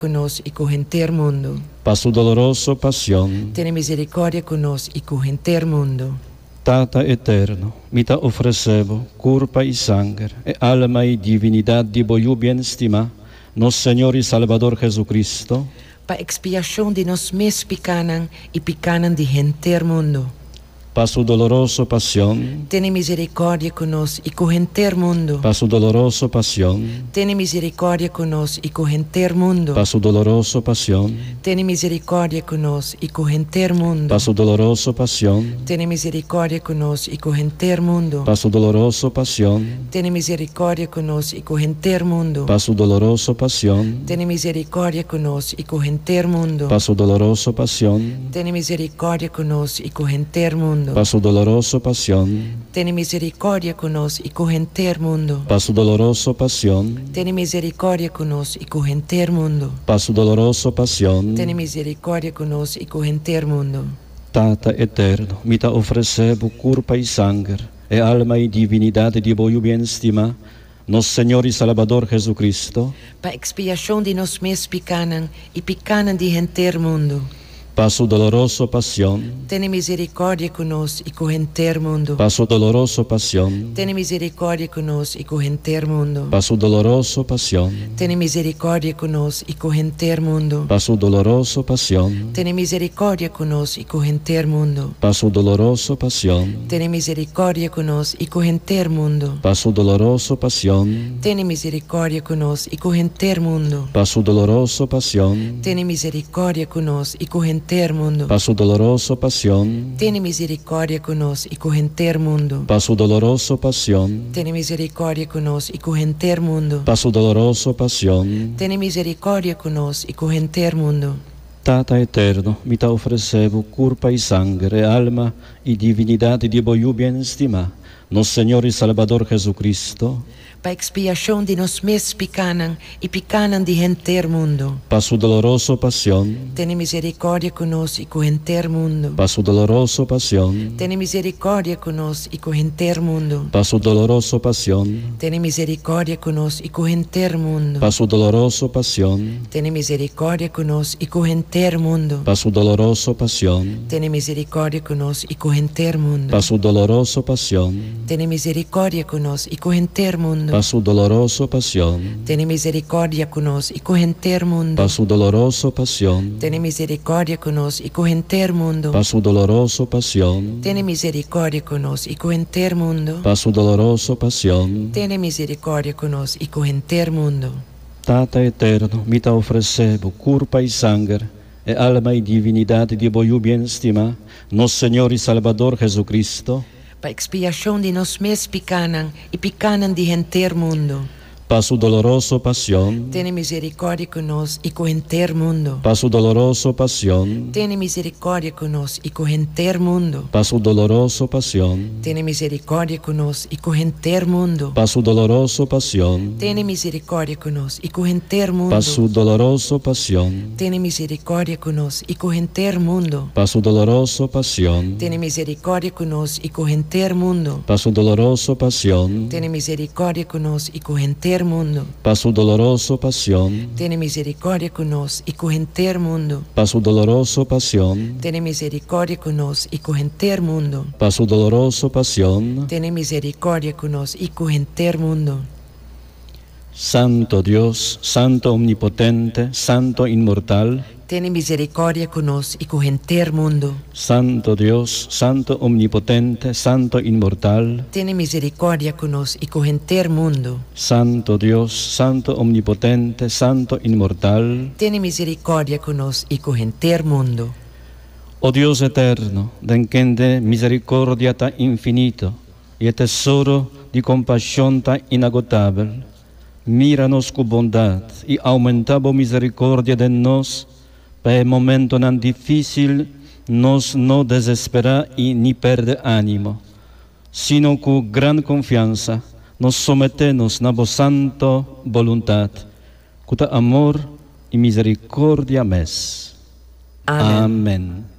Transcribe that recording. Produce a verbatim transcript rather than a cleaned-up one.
con nos y con enter mundo. Pa su doloroso pasión, Tiene misericordia con nos y con enter mundo. Tata eterno, mi te ofrecebo curpa y sangre, e alma y divinidad di voglio bien estima, nos Señor y Salvador Jesucristo, Pa expiación de nos mes picanan y picanan de enter mundo. pa su doloroso pasión, Tiene misericordia con nos y con enter mundo. pa su doloroso pasión, Tiene misericordia con nos y con enter mundo. pa su doloroso pasión, Tiene misericordia con nos y con enter mundo. pa su doloroso pasión, Tiene misericordia con nos y con enter mundo. pa su doloroso pasión, Tiene misericordia con nos y con enter mundo. pa su doloroso pasión, Tiene misericordia con nos y con enter mundo. pa su doloroso pasión, Tiene misericordia con nos y con enter mundo. pa su doloroso pasión, Tiene misericordia con nos y con enter mundo. pa su doloroso pasión, Tiene misericordia con nos y con enter mundo. pa su doloroso pasión, Tiene misericordia con nos y con enter mundo. Tata eterno, mi te ofrecebo curpa y sangre, e alma y divinidad di voglio bien estima, nos Señor y Salvador Jesucristo, Pa expiación de nos mes picanan y picanan de enter mundo. pa su doloroso pasión, Tiene misericordia con nos y con enter mundo. pa su doloroso pasión, Tiene misericordia con nos y con enter mundo. pa su doloroso pasión, Tiene misericordia con nos y con enter mundo. pa su doloroso pasión, Tiene misericordia con nos y con enter mundo. pa su doloroso pasión, Tiene misericordia con nos y con enter mundo. pa su doloroso pasión, Tiene misericordia con nos y con enter mundo. pa su doloroso pasión, Tiene misericordia con nos y con enter mundo. pa su doloroso pasión, Tiene misericordia con nos y con enter mundo. pa su doloroso pasión, Tiene misericordia con nos y con enter mundo. pa su doloroso pasión, Tiene misericordia con nos y con enter mundo. Tata eterno, mi te ofrecebo curpa y sangre, alma y divinidad di voglio bien estima, nos Señor y Salvador Jesucristo, Pa expiación de nos mes picanan y picanan de enter mundo. pa su doloroso pasión, Tiene misericordia con nos y con enter mundo. pa su doloroso pasión, Tiene misericordia con nos y con enter mundo. pa su doloroso pasión, Tiene misericordia con nos y con enter mundo. pa su doloroso pasión, Tiene misericordia con nos y con enter mundo. pa su doloroso pasión, Tiene misericordia con nos y con enter mundo. pa su doloroso pasión, Tiene misericordia con nos y con enter mundo. pa su doloroso pasión, Tiene misericordia con nos y con enter mundo. pa su doloroso pasión, Tiene misericordia con nos y con enter mundo. pa su doloroso pasión, Tiene misericordia con nos y con enter mundo. pa su doloroso pasión, Tiene misericordia con nos y con enter mundo. Tata eterno, mi te ofrecebo curpa y sangre, e alma y divinidad di voglio bien estima, nos Señor y Salvador Jesucristo, Pa expiación de nos mes picanan y picanan de enter mundo. pa su doloroso pasión, Tiene misericordia con nos y con enter mundo. pa su doloroso pasión, Tiene misericordia con nos y con enter mundo. pa su doloroso pasión, Tiene misericordia con nos y con enter mundo. pa su doloroso pasión, Tiene misericordia con nos y con enter mundo. pa su doloroso pasión, Tiene misericordia con nos y con enter mundo. pa su doloroso pasión, Tiene misericordia con nos y con enter mundo. pa su doloroso pasión, Tiene misericordia con nos y con enter mundo. pa su doloroso pasión, Tiene misericordia con nos y con enter mundo. pa su doloroso pasión, Tiene misericordia con nos y con enter mundo. pa su doloroso pasión, Tiene misericordia con nos y con enter mundo. Santo Dios, Santo Omnipotente, Santo Inmortal, Tiene misericordia con nos y con enter mundo. Santo Dios, Santo Omnipotente, Santo Inmortal, Tiene misericordia con nos y con enter mundo. Santo Dios, Santo Omnipotente, Santo Inmortal, Tiene misericordia con nos y con enter mundo. oh Dios eterno, den de misericordia tan infinito y el tesoro de compasión tan inagotable, míranos con bondad y aumentamos misericordia de nos, para el momento tan difícil nos no desespera y ni perde ánimo, sino con gran confianza nos sometemos a vos santa voluntad, con amor y misericordia mes. Amén. Amén.